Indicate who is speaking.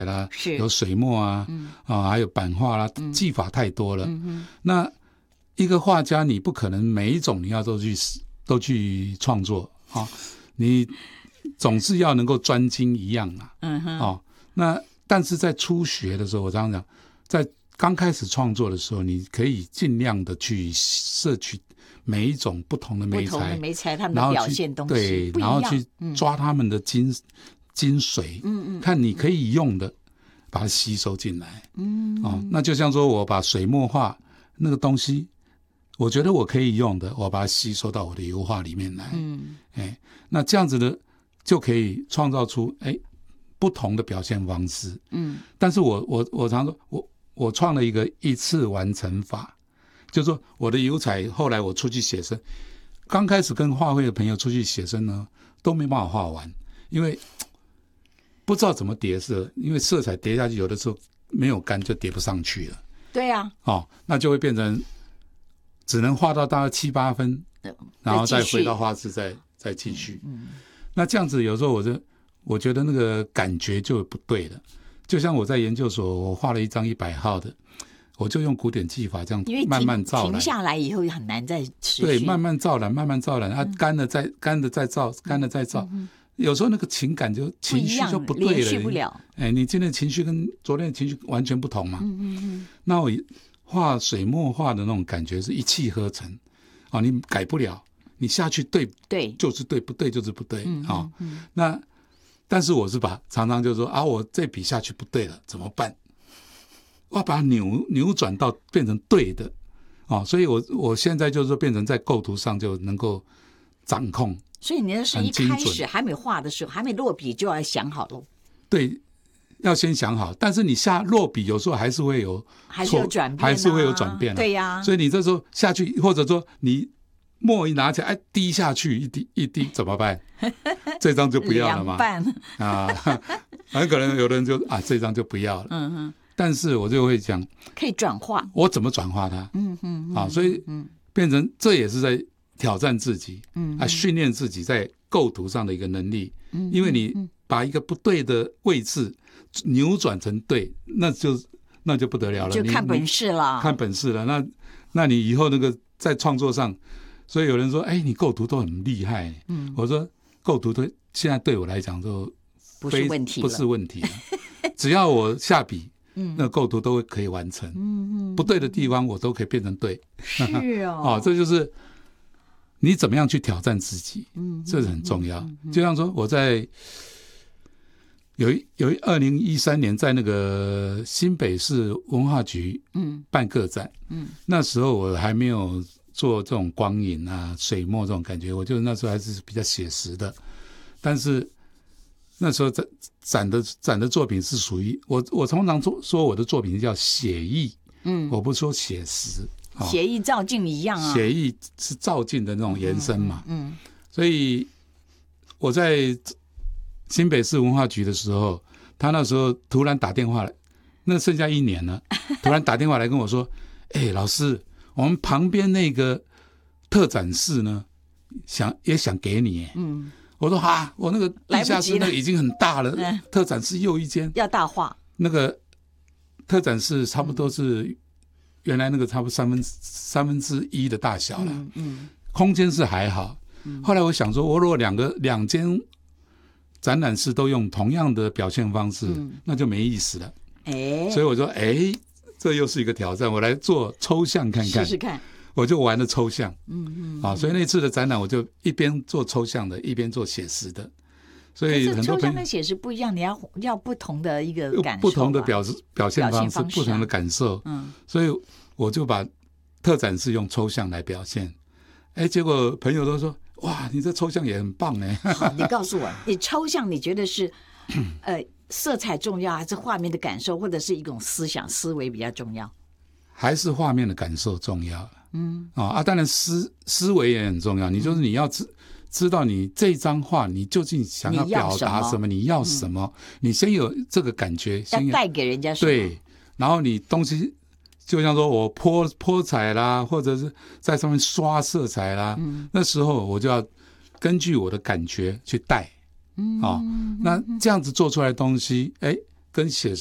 Speaker 1: 啦，有水墨啊，还有版画啦，技法太多了。那一个画家，你不可能每一种你要都去创作啊，你总是要能够专精一样啊。那但是在初学的时候，我常常讲，在刚开始创作的时候，你可以尽量的去摄取每一种不同的媒材，
Speaker 2: 他们的表现东西
Speaker 1: 对，然后去抓他们的精髓，看你可以用的，把它吸收进来。那就像说我把水墨画那个东西，我觉得我可以用的，我把它吸收到我的油画里面来。那这样子的就可以创造出不同的表现方式。但是我常说，我创了一次完成法，就是说我的油彩后来我出去写生，刚开始跟画会的朋友出去写生呢，都没办法画完，因为不知道怎么叠色，因为色彩叠下去有的时候没有干就叠不上去了。
Speaker 2: 对啊，
Speaker 1: 那就会变成只能画到大概7、8分，然后再回到画室再继续。那这样子有时候我觉得那个感觉就不对了。就像我在研究所，我画了一张100号的，我就用古典技法这样慢慢照染，
Speaker 2: 停下来以后很难再持续。
Speaker 1: 对，慢慢照染，干了再照，干了再照。有时候那个情绪就不对了，
Speaker 2: 连续不了。
Speaker 1: 你今天的情绪跟昨天的情绪完全不同嘛。那我画水墨画的那种感觉是一气呵成，你改不了，你下去对就是对，不对就是不对。那但是我是常常就说我这笔下去不对了怎么办？我要把它扭转到变成对的。所以我现在就是说变成在构图上就能够掌控。
Speaker 2: 所以你那是一开始还没画的时候，还没落笔就要想好了。
Speaker 1: 对，要先想好，但是你落笔有时候还是会有
Speaker 2: 转变，
Speaker 1: 还是会有转变。
Speaker 2: 对呀，
Speaker 1: 所以你这时候下去，或者说你墨一拿起来，滴下去一滴怎么办？这张就不要了嘛。很可能有的人就这张就不要了。但是我就会讲，
Speaker 2: 可以转化，
Speaker 1: 我怎么转化它？所以变成这也是在挑战自己，训练自己在构图上的一个能力。因为你把一个不对的位置扭转成对，那就不得了了，
Speaker 2: 就看本事了。
Speaker 1: 看本事了，那你以后那个在创作上，所以有人说，你构图都很厉害。我说构图现在对我来讲都
Speaker 2: 不是问题
Speaker 1: 了，只要我下笔。那构图都可以完成。不对的地方我都可以变成对。
Speaker 2: 是
Speaker 1: 这就是你怎么样去挑战自己，这是很重要。就像说我在有2013年在那个新北市文化局办个展，那时候我还没有做这种光影水墨这种感觉，我觉得那时候还是比较写实的。但是那时候展的作品是属于我通常说我的作品叫写意，我不说写实。
Speaker 2: 写意照镜一样啊，
Speaker 1: 写意是照镜的那种延伸嘛。所以我在新北市文化局的时候，他那时候突然打电话来，那剩下1年了，突然打电话来跟我说，老师，我们旁边那个特展室呢，也想给你。我说我那个地下室那个已经很大了，特展室又一间
Speaker 2: 要大化。
Speaker 1: 那个特展室差不多是原来那个差不多三分之一的大小了。空间是还好。后来我想说，我如果两间展览室都用同样的表现方式，那就没意思了。所以我说，这又是一个挑战，我来做抽象看看，
Speaker 2: 试试看。
Speaker 1: 我就玩了抽象。所以那次的展览我就一边做抽象的，一边做写实的。所以很多
Speaker 2: 抽象跟写实不一样，你要不同的一个感受，
Speaker 1: 不同的表现方式，不同的感受。所以我就把特展室用抽象来表现。结果朋友都说，哇，你这抽象也很棒。
Speaker 2: 好，你告诉我，你抽象你觉得是色彩重要，还是画面的感受，或者是一种思维比较重要？
Speaker 1: 还是画面的感受重要。当然思维也很重要。你要知道你这张画你究竟想要表达什么，你要什么，你先有这个感觉，
Speaker 2: 要带给人家什么。
Speaker 1: 对，然后你东西就像说我泼彩啦，或者是在上面刷色彩啦，那时候我就要根据我的感觉去带。那这样子做出来的东西， 跟写